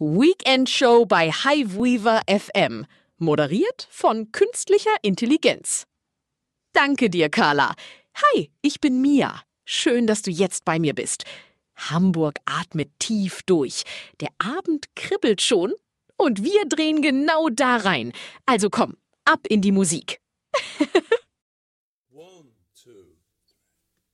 Weekend Show bei Hiveweaver FM. Moderiert von künstlicher Intelligenz. Danke dir, Carla. Hi, ich bin Mia. Schön, dass du jetzt bei mir bist. Hamburg atmet tief durch. Der Abend kribbelt schon und wir drehen genau da rein. Also komm, ab in die Musik.